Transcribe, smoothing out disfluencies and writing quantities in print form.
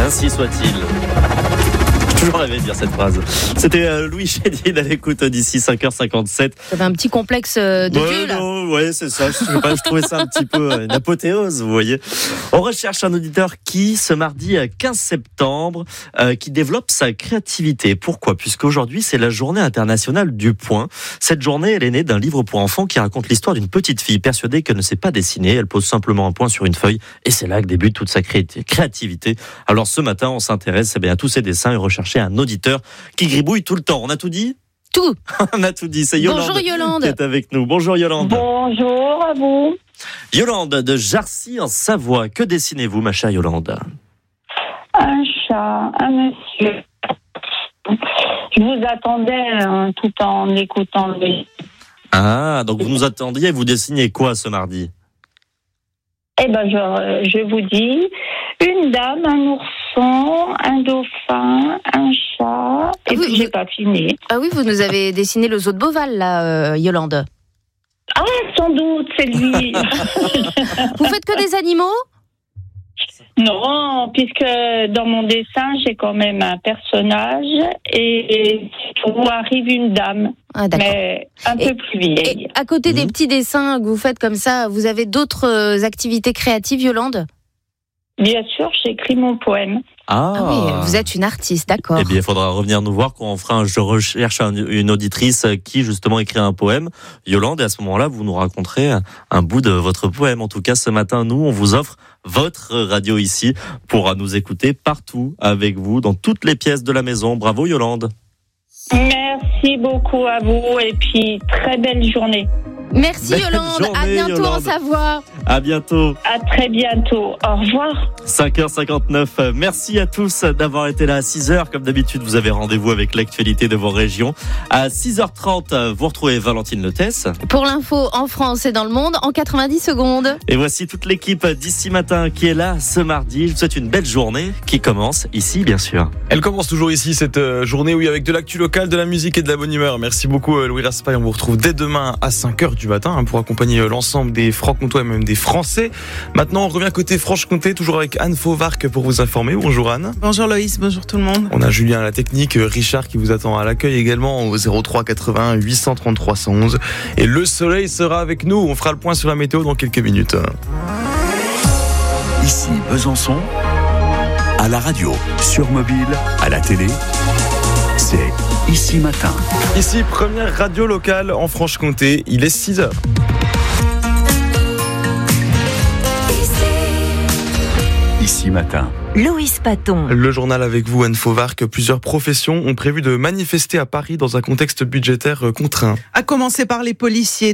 Ainsi soit-il. J'ai toujours rêvé de dire cette phrase. C'était Louis Chédid à l'écoute d'ici 5h57. T'avais un petit complexe de Dieu, là. Ouais, c'est ça. Je sais pas, je trouvais ça un petit peu une apothéose, vous voyez. On recherche un auditeur qui, ce mardi 15 septembre, qui développe sa créativité. Pourquoi ? Puisqu'aujourd'hui, c'est la journée internationale du point. Cette journée, elle est née d'un livre pour enfants qui raconte l'histoire d'une petite fille persuadée qu'elle ne sait pas dessiner. Elle pose simplement un point sur une feuille et c'est là que débute toute sa créativité. Alors ce matin, on s'intéresse à tous ces dessins et rechercher un auditeur qui gribouille tout le temps. On a tout dit ? Tout. On a tout dit. C'est Yolande. Bonjour Yolande. Qui est avec nous. Bonjour Yolande. Bonjour à vous. Yolande de Jarcy en Savoie. Que dessinez-vous, ma chère Yolande ? Un chat, un monsieur. Je vous attendais tout en écoutant le... Ah, donc vous nous attendiez, vous dessiniez quoi ce mardi ? Eh ben, je vous dis, une dame, un ourson, un dauphin, un chat, et puis j'ai pas fini. Ah oui, vous nous avez dessiné le zoo de Beauval, là, Yolande. Ah, sans doute, c'est lui. Vous faites que des animaux ? Non, puisque dans mon dessin, j'ai quand même un personnage et où arrive une dame, mais un peu plus vieille. Et à côté des petits dessins que vous faites comme ça, vous avez d'autres activités créatives, Yolande ? Bien sûr, j'écris mon poème. Ah oui, vous êtes une artiste, d'accord. Eh bien, il faudra revenir nous voir quand on fera Je recherche une auditrice qui, justement, écrit un poème. Yolande, et à ce moment-là, vous nous raconterez un bout de votre poème. En tout cas, ce matin, nous, on vous offre votre radio ici pour nous écouter partout avec vous, dans toutes les pièces de la maison. Bravo, Yolande. Merci beaucoup à vous et puis très belle journée. Merci Yolande, à bientôt Yolande. En Savoie. À bientôt. À très bientôt, au revoir. 5h59, merci à tous d'avoir été là à 6h. Comme d'habitude, vous avez rendez-vous avec l'actualité de vos régions. À 6h30, vous retrouvez Valentine Letès. Pour l'info en France et dans le monde, en 90 secondes. Et voici toute l'équipe d'ici matin qui est là ce mardi. Je vous souhaite une belle journée qui commence ici, bien sûr. Elle commence toujours ici, cette journée, oui, avec de l'actu locale, de la musique et de la bonne humeur. Merci beaucoup Louis Raspail. On vous retrouve dès demain à 5h du matin pour accompagner l'ensemble des Francs-Comtois et même des Français. Maintenant, on revient côté Franche-Comté, toujours avec Anne Fauvarc pour vous informer. Bonjour Anne. Bonjour Loïs, bonjour tout le monde. On a Julien à la technique, Richard qui vous attend à l'accueil également au 03 80 833 111. Et le soleil sera avec nous. On fera le point sur la météo dans quelques minutes. Ici Besançon, à la radio, sur mobile, à la télé, c'est Ici Matin. Ici, première radio locale en Franche-Comté, il est 6h. Ici Matin. Loïs Paton. Le journal avec vous, Anne Fauvarc. Plusieurs professions ont prévu de manifester à Paris dans un contexte budgétaire contraint. À commencer par les policiers.